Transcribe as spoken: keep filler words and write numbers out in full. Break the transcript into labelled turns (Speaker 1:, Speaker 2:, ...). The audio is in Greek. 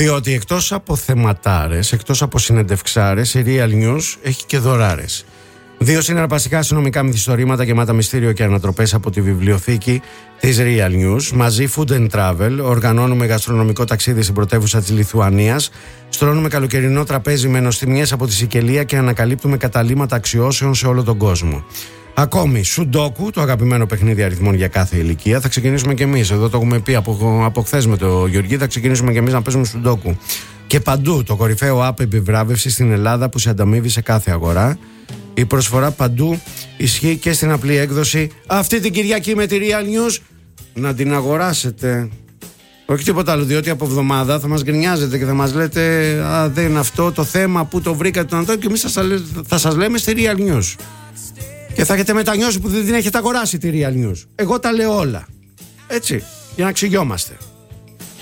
Speaker 1: Διότι εκτός από θεματάρες, εκτός από συνεντευξάρες, η Real News έχει και δωράρες. Δύο συναρπαστικά αστυνομικά μυθιστορήματα γεμάτα μυστήριο και ανατροπές από τη βιβλιοθήκη της Real News. Μαζί Food and Travel, οργανώνουμε γαστρονομικό ταξίδι στην πρωτεύουσα της Λιθουανίας. Στρώνουμε καλοκαιρινό τραπέζι με νοστιμιές από τη Σικελία και ανακαλύπτουμε καταλύματα αξιώσεων σε όλο τον κόσμο. Ακόμη, Σουντόκου, το αγαπημένο παιχνίδι αριθμών για κάθε ηλικία. Θα ξεκινήσουμε κι εμείς. Εδώ το έχουμε πει από, από χθες με το Γεωργή. Θα ξεκινήσουμε κι εμείς να παίζουμε Σουντόκου. Και παντού, το κορυφαίο app επιβράβευση στην Ελλάδα που σε ανταμείβει σε κάθε αγορά. Η προσφορά παντού ισχύει και στην απλή έκδοση. Αυτή την Κυριακή με τη Real News να την αγοράσετε. Όχι τίποτα άλλο, διότι από εβδομάδα θα μας γκρινιάζετε και θα μας λέτε «Α, δεν είναι αυτό το θέμα, που το βρήκατε τον Αντώνη», και εμείς θα σας λέμε στη Real News. Και θα έχετε μετανιώσει που δεν την έχετε αγοράσει τη Real News. Εγώ τα λέω όλα. Έτσι, για να ξυγιόμαστε.